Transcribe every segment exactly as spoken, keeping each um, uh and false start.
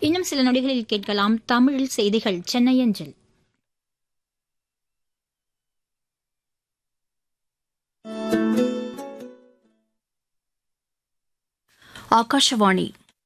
இன்னும் சில நொடிகளில் கேட்கலாம் தமிழில் செய்திகள் சென்னை அஞ்சல். ஆகாஷவாணி.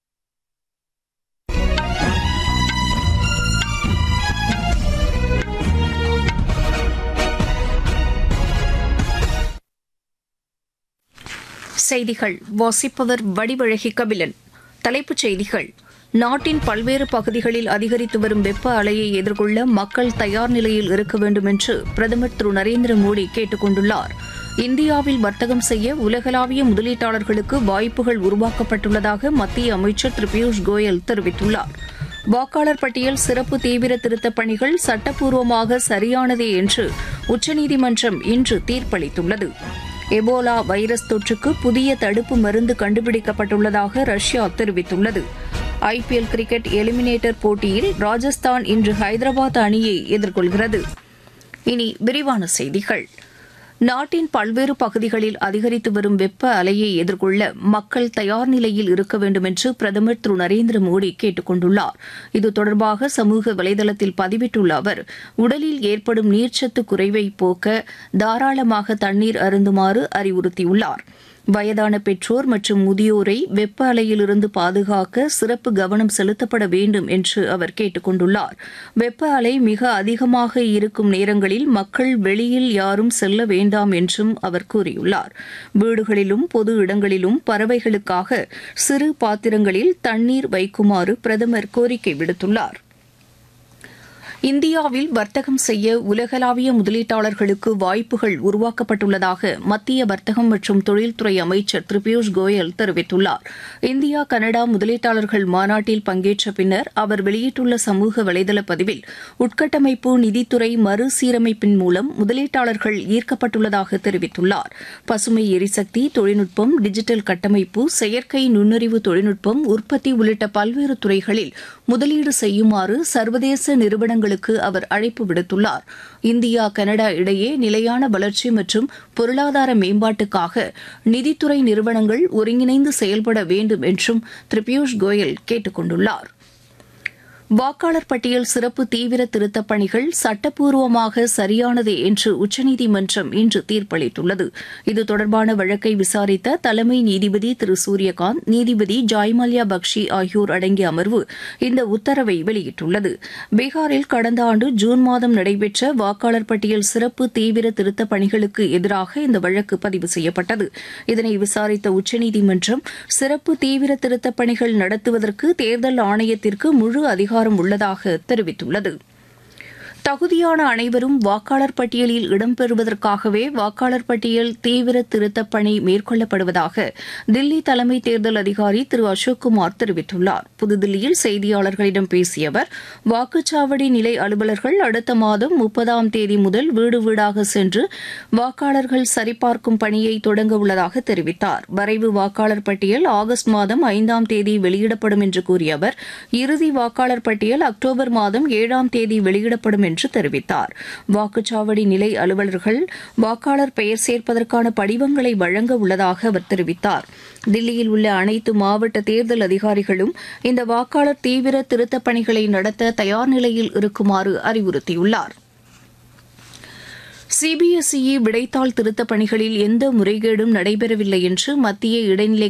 செய்திகள் வாசிப்பவர் வடிவழகி கபிலன். தலைப்புச் செய்திகள்: நாட்டின் பல்வேறு பகுதிகளில் அதிகரித்து வரும் வெப்ப அலையை எதிர்கொள்ள மக்கள் தயார் நிலையில் இருக்க வேண்டும் என்று பிரதமர் திரு நரேந்திர மோடி கேட்டுக் கொண்டுள்ளார். இந்தியாவில் வர்த்தகம் செய்ய உலகளாவிய முதலீட்டாளர்களுக்கு வாய்ப்புகள் உருவாக்கப்பட்டுள்ளதாக மத்திய அமைச்சர் திரு பியூஷ் கோயல் தெரிவித்துள்ளார். வாக்காளர் பட்டியல் சிறப்பு தீவிர திருத்தப் பணிகள் சட்டப்பூர்வமாக சரியானதே என்று உச்சநீதிமன்றம் இன்று தீர்ப்பளித்துள்ளது. எபோலா வைரஸ் தொற்றுக்கு புதிய தடுப்பு மருந்து கண்டுபிடிக்கப்பட்டுள்ளதாக ரஷ்யா தெரிவித்துள்ளது. ஐபிஎல் கிரிக்கெட் எலிமினேட்டர் போட்டியில் ராஜஸ்தான் இன்று ஹைதராபாத் அணியை எதிர்கொள்கிறது. இனி விரிவான செய்திகள். நாட்டின் பல்வேறு பகுதிகளில் அதிகரித்து வரும் வெப்ப அலையை எதிர்கொள்ள மக்கள் தயார் நிலையில் இருக்க வேண்டும் என்று பிரதமர் திரு நரேந்திர மோடி கேட்டுக் கொண்டுள்ளார். இது தொடர்பாக சமூக வலைதளத்தில் பதிவிட்டுள்ள அவர், உடலில் ஏற்படும் நீர்ச்சத்து குறைவை போக்க தாராளமாக தண்ணீர் அருந்துமாறு அறிவுறுத்தியுள்ளார். வயதான பெற்றோர் மற்றும் முதியோரை வெப்ப அலையிலிருந்து பாதுகாக்க சிறப்பு கவனம் செலுத்தப்பட வேண்டும் என்று அவர் கேட்டுக் கொண்டுள்ளார். வெப்ப அலை மிக அதிகமாக இருக்கும் நேரங்களில் மக்கள் வெளியில் யாரும் செல்ல வேண்டாம் என்றும் அவர் கூறியுள்ளார். வீடுகளிலும் பொது இடங்களிலும் பறவைகளுக்காக சிறு பாத்திரங்களில் தண்ணீர் வைக்குமாறு பிரதமர் கோரிக்கை விடுத்துள்ளார். இந்தியாவில் வர்த்தகம் செய்ய உலகளாவிய முதலீட்டாளர்களுக்கு வாய்ப்புகள் உருவாக்கப்பட்டுள்ளதாக மத்திய வர்த்தகம் மற்றும் தொழில்துறை அமைச்சர் திரு பியூஷ் கோயல் தெரிவித்துள்ளார். இந்தியா கனடா முதலீட்டாளர்கள் மாநாட்டில் பங்கேற்ற பின்னர் அவர் வெளியிட்டுள்ள சமூக வலைதள பதிவில், உட்கட்டமைப்பு நிதித்துறை மறுசீரமைப்பின் மூலம் முதலீட்டாளர்கள் ஈர்க்கப்பட்டுள்ளதாக தெரிவித்துள்ளார். பசுமை எரிசக்தி தொழில்நுட்பம், டிஜிட்டல் கட்டமைப்பு, செயற்கை நுண்ணறிவு தொழில்நுட்பம், உற்பத்தி உள்ளிட்ட பல்வேறு துறைகளில் முதலீடு செய்யுமாறு சர்வதேச நிறுவனங்களுக்கு அவர் அழைப்பு விடுத்துள்ளார். இந்தியா கனடா இடையே நிலையான வளர்ச்சி மற்றும் பொருளாதார மேம்பாட்டுக்காக நிதித்துறை நிறுவனங்கள் ஒருங்கிணைந்து செயல்பட வேண்டும் என்றும் திரு பியூஷ் கோயல் கேட்டுக் கொண்டுள்ளார். வாக்காளர் பட்டியல் சிறப்பு தீவிர திருத்தப் பணிகள் சட்டப்பூர்வமாக சரியானதே என்று உச்சநீதிமன்றம் இன்று தீர்ப்பளித்துள்ளது. இது தொடர்பான வழக்கை விசாரித்த தலைமை நீதிபதி திரு சூரியகாந்த், நீதிபதி ஜாய்மல்யா பக்ஷி ஆகியோர் அடங்கிய அமர்வு இந்த உத்தரவை வெளியிட்டுள்ளது. பீகாரில் கடந்த ஆண்டு ஜூன் மாதம் நடைபெற்ற வாக்காளர் பட்டியல் சிறப்பு தீவிர திருத்தப் பணிகளுக்கு எதிராக இந்த வழக்கு பதிவு செய்யப்பட்டது. இதனை விசாரித்த உச்சநீதிமன்றம், சிறப்பு தீவிர திருத்தப் பணிகள் நடத்துவதற்கு தேர்தல் ஆணையத்திற்கு முழு அதிகாரம் உள்ளதாக தெரிவித்துள்ளது. தகுதியான அனைவரும் வாக்காளர் பட்டியலில் இடம்பெறுவதற்காகவே வாக்காளர் பட்டியல் தீவிர திருத்தப் பணி மேற்கொள்ளப்படுவதாக தில்லி தலைமை தேர்தல் அதிகாரி திரு அசோக்குமார் தெரிவித்துள்ளார். புதுதில்லியில் செய்தியாளர்களிடம் பேசிய அவர், வாக்குச்சாவடி நிலை அலுவலர்கள் அடுத்த மாதம் முப்பதாம் தேதி முதல் வீடு வீடாக சென்று வாக்காளர்கள் சரிபார்க்கும் பணியை தொடங்க உள்ளதாக தெரிவித்தார். வரைவு வாக்காளர் பட்டியல் ஆகஸ்ட் மாதம் ஐந்தாம் தேதி வெளியிடப்படும் என்று கூறிய அவர், இறுதி வாக்காளர் பட்டியல் அக்டோபர் மாதம் ஏழாம் தேதி வெளியிடப்படும் என்று என்று தெரிவித்தார். வாக்குச்சாவடி நிலை அலுவலர்கள் வாக்காளர் பெயர் சேர்ப்பதற்கான படிவங்களை வழங்க உள்ளதாக அவர் தெரிவித்தார். தில்லியில் உள்ள அனைத்து மாவட்ட தேர்தல் அதிகாரிகளும் இந்த வாக்காளர் தீவிர திருத்தப் பணிகளை நடத்த தயார் நிலையில் இருக்குமாறு அறிவுறுத்தியுள்ளார். சிபிஎஸ்இ விடைத்தாள் திருத்தப் பணிகளில் எந்த முறைகேடும் நடைபெறவில்லை என்று மத்திய இடைநிலை